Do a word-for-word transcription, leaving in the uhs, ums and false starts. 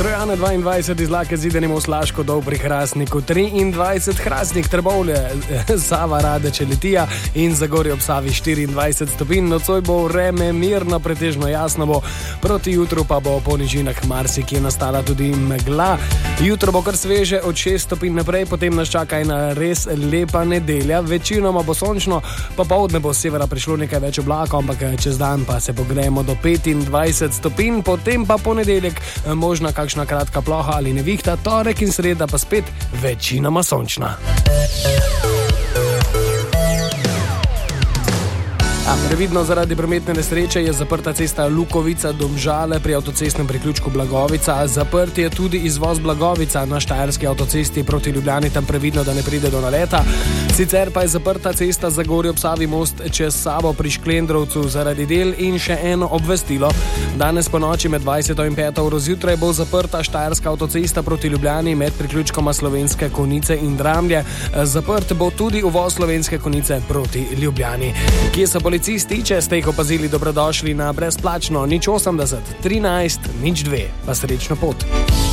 Trojane dvaindvajset iz Lake Zidanimo Slaško dol pri Hrastniku, triindvajset Hrastnik Trbovlje, Sava Radeče Litija in Zagorje ob Savi štiriindvajset stopinj. Nocoj bo vreme mirno, pretežno jasno bo, proti jutru pa bo po nižinah marsikje nastala tudi megla. Jutro bo kar sveže od šest stopinj naprej, potem nas čaka ena res lepa nedelja. Večinoma bo sončno, popoldne bo z severa prišlo nekaj več oblakov, ampak čez dan pa se pogrejemo do petindvajset stopinj, potem pa ponedeljek možna kakšna kratka ploha ali nevihta, torek in sreda pa spet večinoma sončna. A previdno, zaradi prometne nesreče je zaprta cesta Lukovica-Domžale pri avtocestnem priključku Blagovica. Zaprt je tudi izvoz Blagovica na štajerski avtocesti proti Ljubljani, tam previdno, da ne pride do naleta. Sicer pa je zaprta cesta Zagorje ob Savi most čez Savo pri Šklendrovcu zaradi del in še eno obvestilo. Danes po noči med dvajseto in peto uro zjutraj bo zaprta štajerska avtocesta proti Ljubljani med priključkoma Slovenske Konjice in Dramlje. Zaprt bo tudi uvoz Slovenske Konjice proti Ljubljani. Kje so policisti, če ste jih opazili, dobrodošli na brezplačno nič osemdeset trinajst nič dve. Pa srečno pot.